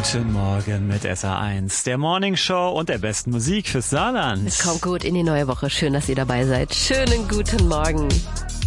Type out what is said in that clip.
Guten Morgen mit SA1, der Morning Show und der besten Musik fürs Saarland. Es kommt gut in die neue Woche. Schön, dass ihr dabei seid. Schönen guten Morgen.